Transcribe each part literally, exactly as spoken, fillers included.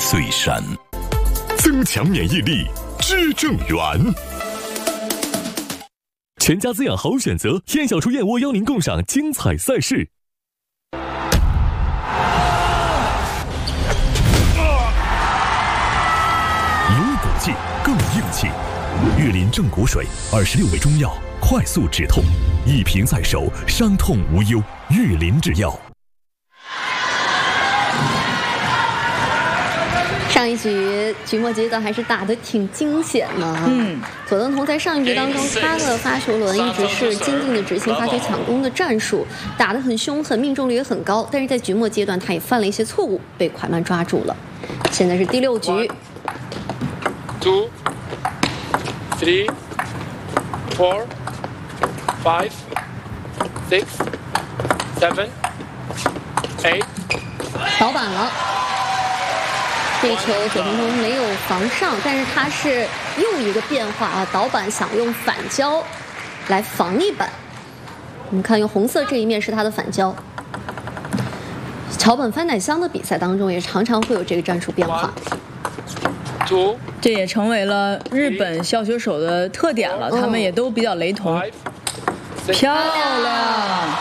岁山，增强免疫力，知正源。全家滋养好选择，燕小厨燕窝邀您共赏精彩赛事。有骨气，更硬气。玉林正骨水，二十六味中药，快速止痛，一瓶在手，伤痛无忧。玉林制药。 上一局局末阶段还是打得挺惊险的。嗯，左宗彤在上一局当中，他的发球轮一直是坚定的执行发球抢攻的战术，打得很凶狠，命中率也很高。但是在局末阶段，他也犯了一些错误，被蒯曼抓住了。现在是第六局。 Two, three, four, five, six, seven, eight。 倒板了。这一球左宗彤没有防上，但是他是又一个变化啊，倒板想用反交来防一板。我们看用红色这一面是他的反交。桥本番乃香的比赛当中也常常会有这个战术变化。 这也成为了日本削球手的特点了，他们也都比较雷同。漂亮！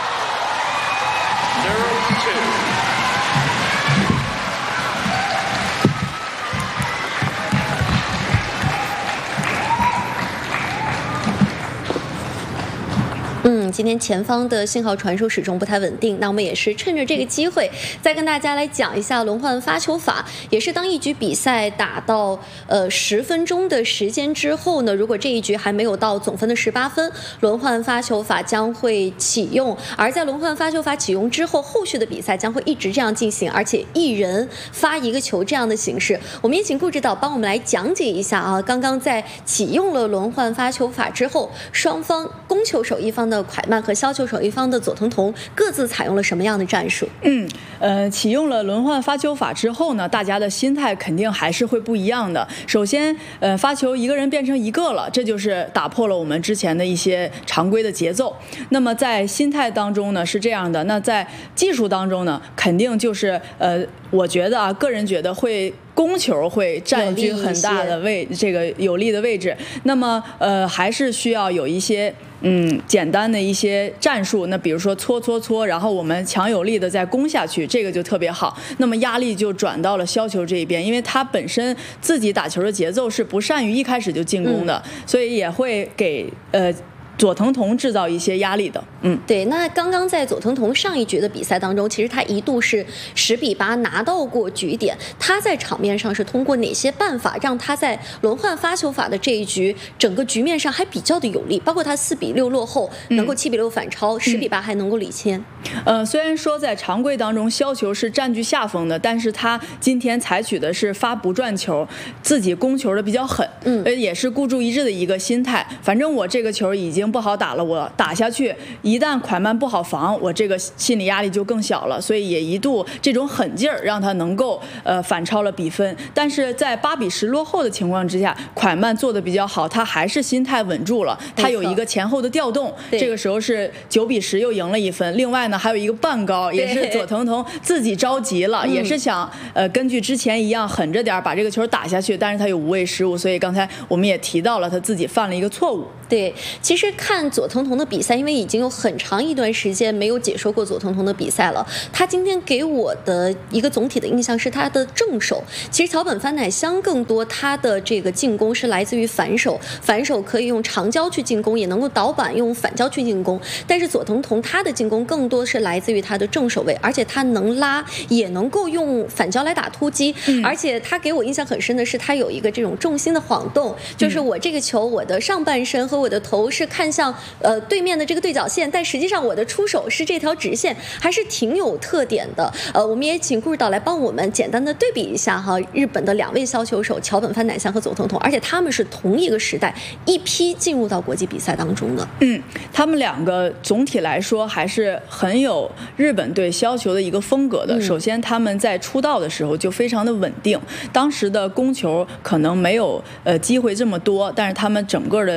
嗯，今天前方的信号传输始终不太稳定，那我们也是趁着这个机会，再跟大家来讲一下轮换发球法。也是当一局比赛打到呃十分钟的时间之后呢，如果这一局还没有到总分的十八分，轮换发球法将会启用。而在轮换发球法启用之后，后续的比赛将会一直这样进行，而且一人发一个球这样的形式。我们也请顾指导帮我们来讲解一下啊，刚刚在启用了轮换发球法之后，双方攻球手一方的蒯曼和削球手一方的佐藤瞳各自采用了什么样的战术？ 嗯，呃，启用了轮换发球法之后呢，大家的心态肯定还是会不一样的。首先，呃，发球一个人变成一个了，这就是打破了我们之前的一些常规的节奏。那么在心态当中呢是这样的，那在技术当中呢，肯定就是呃，我觉得啊，个人觉得会。攻球会占据很大的位，这个有利的位置。那么，呃，还是需要有一些嗯简单的一些战术。那比如说搓搓搓，然后我们强有力的再攻下去，这个就特别好。那么压力就转到了削球这一边，因为他本身自己打球的节奏是不善于一开始就进攻的，嗯、所以也会给呃。佐藤瞳制造一些压力的，嗯， 对。那刚刚在佐藤瞳上一局的比赛当中，其实他一度是十比八拿到过局点。他在场面上是通过哪些办法让他在轮换发球法的这一局整个局面上还比较的有利？包括他四比六落后，能够七比六反超，十、嗯、比八还能够领先。 呃，虽然说在常规当中削球是占据下风的，但是他今天采取的是发不转球，自己攻球的比较狠，嗯，也是孤注一掷的一个心态。反正我这个球已经不好打了，我打下去，一旦蒯曼不好防，我这个心理压力就更小了，所以也一度这种狠劲儿让他能够呃反超了比分。但是在八比十落后的情况之下，蒯曼做的比较好，他还是心态稳住了，他有一个前后的调动，这个时候是九比十又赢了一分。另外呢，还有一个半高，也是佐藤瞳自己着急了，也是想呃根据之前一样狠着点把这个球打下去，但是他有无谓失误，所以刚才我们也提到了他自己犯了一个错误。 对，其实看佐藤瞳的比赛，因为已经有很长一段时间没有解说过佐藤瞳的比赛了，他今天给我的一个总体的印象是他的正手。其实桥本番乃香更多他的这个进攻是来自于反手，反手可以用长交去进攻，也能够倒板用反交去进攻。但是佐藤瞳他的进攻更多是来自于他的正手位，而且他能拉，也能够用反交来打突击。嗯、而且他给我印象很深的是，他有一个这种重心的晃动，就是我这个球，我的上半身和我的头是看向呃对面的这个对角线，但实际上我的出手是这条直线，还是挺有特点的。呃，我们也请顾指导来帮我们简单的对比一下哈，日本的两位削球手桥本番乃香和佐藤瞳，而且他们是同一个时代一批进入到国际比赛当中的。 嗯，他们两个总体来说还是很有日本队削球的一个风格的。嗯、首先，他们在出道的时候就非常的稳定，当时的攻球可能没有呃机会这么多，但是他们整个的削球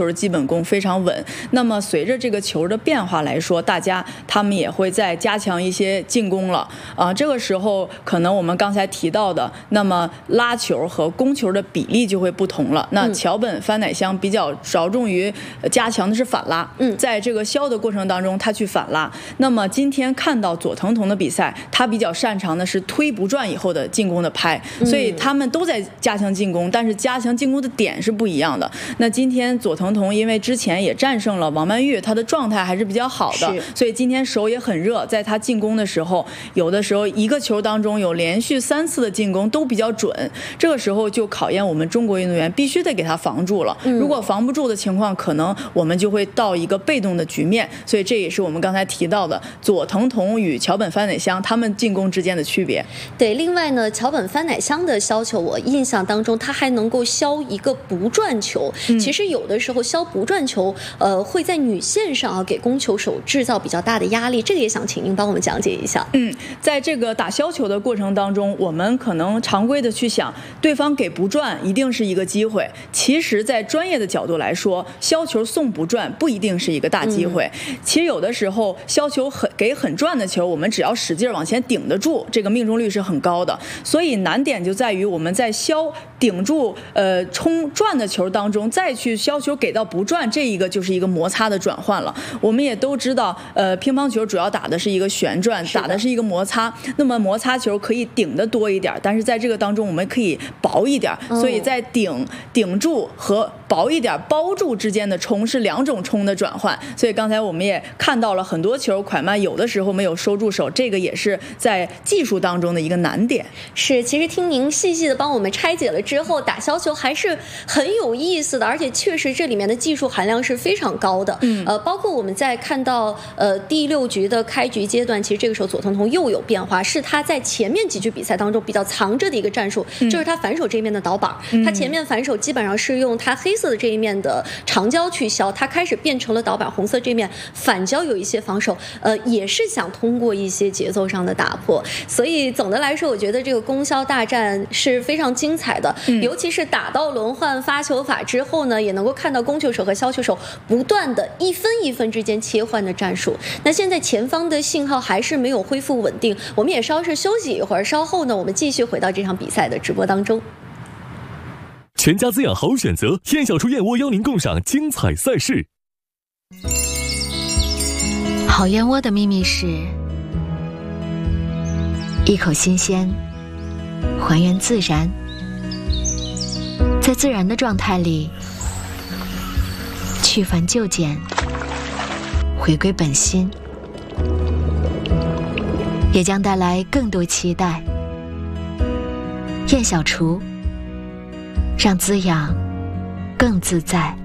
球的基本功非常稳。那么随着这个球的变化来说，大家他们也会再加强一些进攻了啊。这个时候可能我们刚才提到的，那么拉球和攻球的比例就会不同了。那桥本帆乃香比较着重于加强的是反拉，嗯，在这个削的过程当中，他去反拉。那么今天看到佐藤瞳的比赛，他比较擅长的是推不转以后的进攻的拍，所以他们都在加强进攻，但是加强进攻的点是不一样的。那今天佐藤瞳因为之前也战胜了王曼玉，他的状态还是比较好的，所以今天手也很热，在他进攻的时候，有的时候一个球当中有连续三次的进攻都比较准，这个时候就考验我们中国运动员必须得给他防住了。如果防不住的情况，可能我们就会到一个被动的局面。所以这也是我们刚才提到的佐藤瞳与桥本帆乃香他们进攻之间的区别。 对，另外呢，桥本帆乃香的削球，我印象当中他还能够削一个不转球。嗯、其实有的时候削不转球，呃，会在女线上啊给攻球手制造比较大的压力。这个也想请您帮我们讲解一下。 嗯，在这个打削球的过程当中，我们可能常规的去想，对方给不转一定是一个机会。其实，在专业的角度来说，削球送不转不一定是一个大机会。嗯、其实有的时候削球很给很转的球，我们只要使劲往前顶得住，这个命中率是很高的。所以难点就在于我们在削顶住呃冲转的球当中，再去削球给到不转，这一个就是一个摩擦的转换了。我们也都知道，呃，乒乓球主要打的是一个旋转，打的是一个摩擦。那么摩擦球可以顶得多一点，但是在这个当中我们可以薄一点，所以在顶顶住和薄一点包住之间的冲是两种冲的转换。所以刚才我们也看到了很多球蒯曼有的时候没有收住手，这个也是在技术当中的一个难点。 是，其实听您细细的帮我们拆解了之后，打削球还是很有意思的，而且确实这里面的技术含量是非常高的。嗯，呃，包括我们在看到呃第六局的开局阶段，其实这个时候佐藤瞳又有变化，是他在前面几局比赛当中比较藏着的一个战术，嗯、就是他反手这一面的倒板，嗯、他前面反手基本上是用他黑色的这一面的长胶去削，他开始变成了倒板红色这面反胶有一些防守，呃，也是想通过一些节奏上的打破。所以总的来说，我觉得这个攻削大战是非常精彩的，嗯、尤其是打到轮换发球法之后呢，也能够看到攻球手和削球手不断的一分一分之间切换的战术。那现在前方的信号还是没有恢复稳定，我们也稍事休息一会儿，稍后呢，我们继续回到这场比赛的直播当中。 全家滋养好选择，燕小厨燕窝邀您共赏精彩赛事。 好燕窝的秘密是一口新鲜，还原自然，在自然的状态里去繁就简，回归本心，也将带来更多期待。燕小厨，让滋养更自在。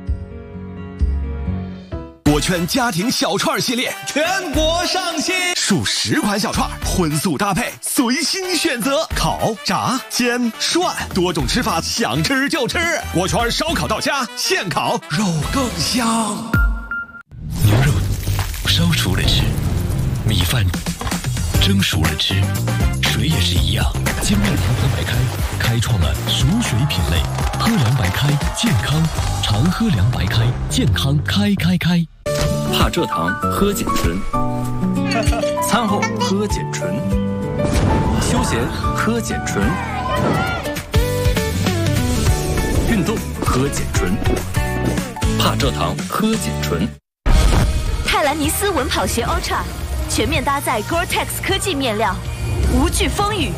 锅圈家庭小串系列全国上新，数十款小串，荤素搭配，随心选择，烤、炸、煎、涮，多种吃法，想吃就吃。锅圈烧烤到家，现烤肉更香。 牛肉烧熟了吃，米饭蒸熟了吃，水也是一样。精酿银河白开开创了熟水品类，喝凉白开健康，常喝凉白开健康开开开。 怕蔗糖喝碱醇，餐后喝碱醇，休闲喝碱醇，运动喝碱醇，怕蔗糖喝碱醇。 泰兰尼斯稳跑鞋 Ultra 全面搭载 Gore-Tex 科技面料，无惧风雨。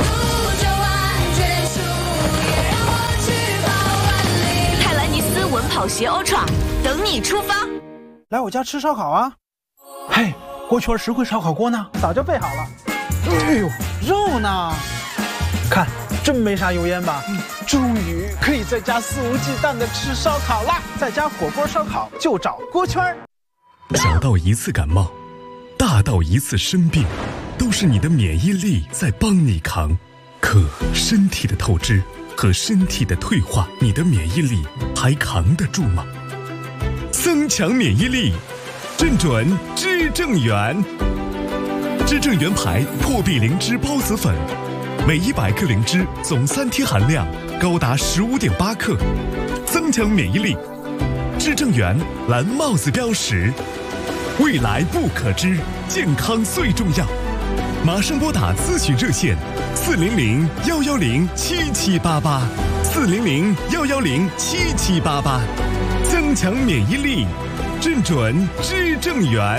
泰兰尼斯稳跑鞋 Ultra 等你出发。 来我家吃烧烤啊！嘿，锅圈实惠烧烤锅呢？早就备好了。哎呦，肉呢？看，真没啥油烟吧？嗯，终于可以在家肆无忌惮的吃烧烤啦！在家火锅烧烤就找锅圈。 小到一次感冒，大到一次生病，都是你的免疫力在帮你扛。可身体的透支和身体的退化，你的免疫力还扛得住吗？增强免疫力，正准知正元。知正元牌破壁灵芝孢子粉，每一百克灵芝总三贴含量高达十五点八克，增强免疫力。 至正源，蓝帽子标识。未来不可知，健康最重要。马上拨打咨询热线：四零零幺幺零七七八八，四零零幺幺零七七八八，增强免疫力，正准至正源。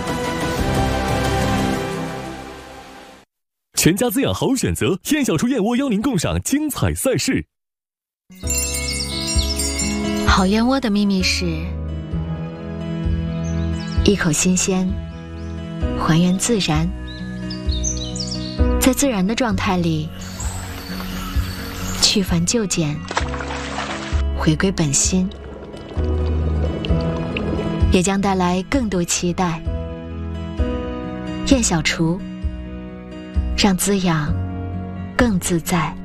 全家滋养好选择，燕小厨燕窝邀您共赏精彩赛事。 好燕窝的秘密是一口新鲜，还原自然，在自然的状态里去繁就简，回归本心，也将带来更多期待。燕小厨，让滋养更自在。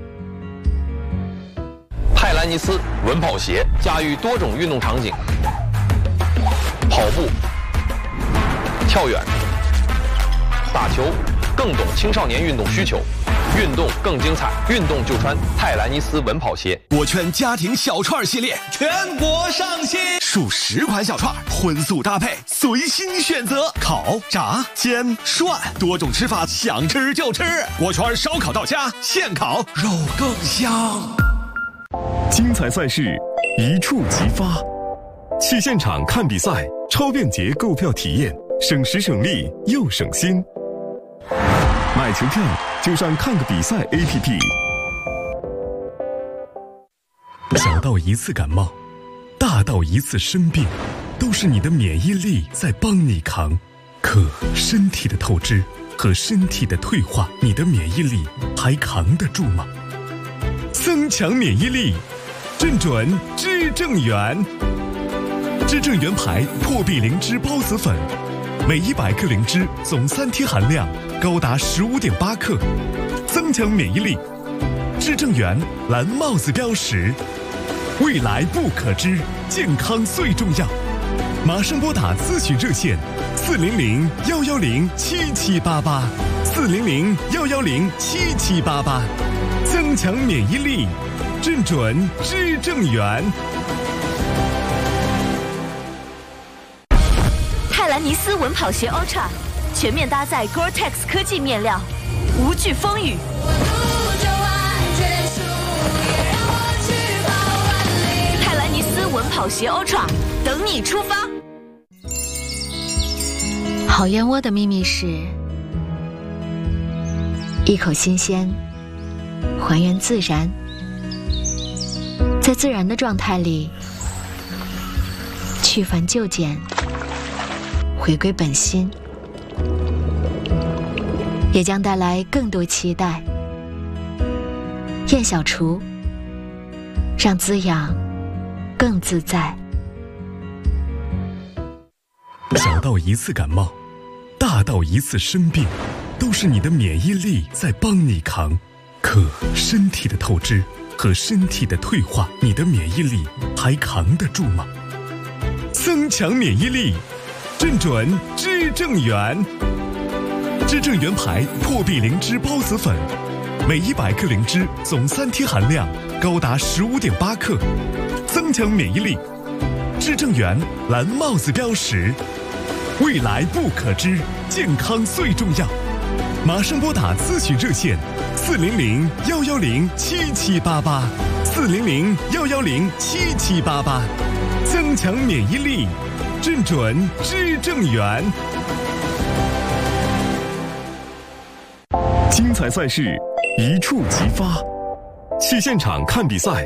泰兰尼斯稳跑鞋驾驭多种运动场景，跑步、跳远、打球，更懂青少年运动需求，运动更精彩，运动就穿泰兰尼斯稳跑鞋。 我圈家庭小串系列全国上新，数十款小串，荤素搭配，随心选择，烤、炸、煎、涮，多种吃法，想吃就吃。我圈烧烤到家，现烤肉更香。 精彩赛事一触即发，去现场看比赛，超便捷购票体验，省时省力又省心。买球票就上看个比赛 A P P。 小到一次感冒，大到一次生病，都是你的免疫力在帮你扛。可身体的透支和身体的退化，你的免疫力还扛得住吗？增强免疫力，正准至正源。至正源牌破壁灵芝孢子粉，每一百克灵芝总三贴含量高达十五点八克，增强免疫力。至正源蓝帽子标识。未来不可知，健康最重要。马上拨打咨询热线：四零零幺幺零七七八八，四零零幺幺零七七八八，增强免疫力，正准至正源。 泰兰尼斯稳跑鞋 Ultra 全面搭载 Gore-Tex 科技面料，无惧风雨。泰兰尼斯稳跑鞋 Ultra 等你出发。 好燕窝的秘密是一口新鲜，还原自然，在自然的状态里去繁就简，回归本心，也将带来更多期待。燕小厨，让滋养更自在。 小到一次感冒，大到一次生病，都是你的免疫力在帮你扛。可身体的透支和身体的退化，你的免疫力还扛得住吗？增强免疫力，正准至正源。至正源牌破壁灵芝孢子粉，每一百克灵芝总三贴含量高达十五点八克，增强免疫力。至正源蓝帽子标识。未来不可知，健康最重要。马上拨打咨询热线：四零零幺幺零七七八八，四零零幺幺零七七八八，增强免疫力，正准至正源。 精彩赛事一触即发，去现场看比赛，